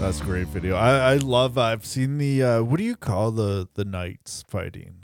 That's a great video. I love. I've seen the. What do you call the knights fighting?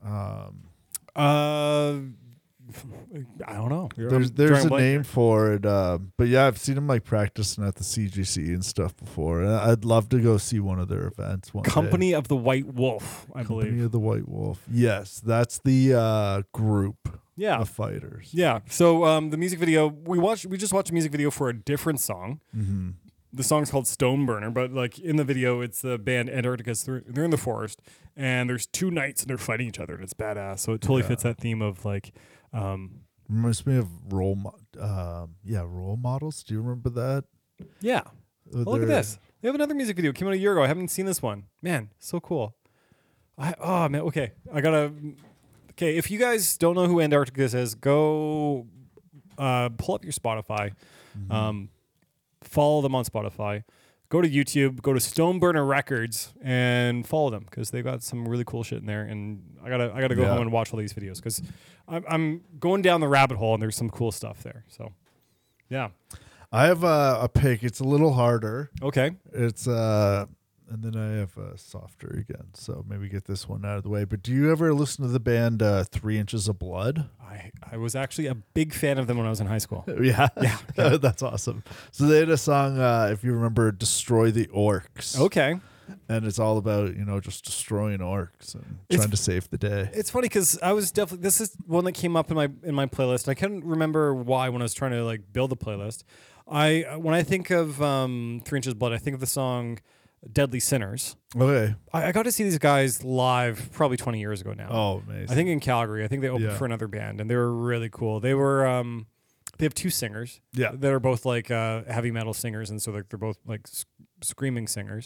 I don't know. There's a name for it. But yeah, I've seen them like practicing at the CGC and stuff before. And I'd love to go see one of their events one Company day. of the White Wolf, I believe. Company of the White Wolf. Yes, that's the group. Yeah. Of fighters. Yeah. So the music video we just watched a music video for a different song. Mm-hmm. The song's called Stone Burner, but like in the video, it's the band Antarctica. They're in the forest, and there's two knights, and they're fighting each other, and it's badass. So it totally fits that theme of like. Reminds me of role models. Do you remember that? Yeah. Look at this. They have another music video. Came out a year ago. I haven't seen this one. Man, so cool. Okay. Okay, if you guys don't know who Antarctica is, go pull up your Spotify. Mm-hmm. Follow them on Spotify. Go to YouTube. Go to Stoneburner Records and follow them because they've got some really cool shit in there. And I gotta go home and watch all these videos because I'm going down the rabbit hole and there's some cool stuff there. So, yeah. I have a pick. It's a little harder. Okay. It's and then I have softer again. So maybe get this one out of the way. But do you ever listen to the band 3 Inches of Blood? I was actually a big fan of them when I was in high school. Yeah. Yeah. That's awesome. So they had a song, if you remember, Destroy the Orcs. Okay. And it's all about, just destroying orcs and trying to save the day. It's funny because this is one that came up in my playlist. I couldn't remember why when I was trying to like build the playlist. When I think of 3 Inches of Blood, I think of the song Deadly Sinners. Okay. I got to see these guys live probably 20 years ago now. Oh, amazing. I think in Calgary. I think they opened for another band, and they were really cool. They were they have two singers that are both like heavy metal singers, and so they're both like screaming singers.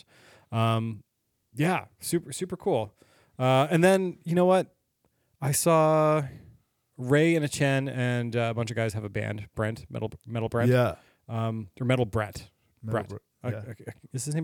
Super cool. And then you know what? I saw Ray and a Chen and a bunch of guys have a band, Brent, Metal Brent. Yeah. Or Metal Brett. Brett. Yeah. Is his name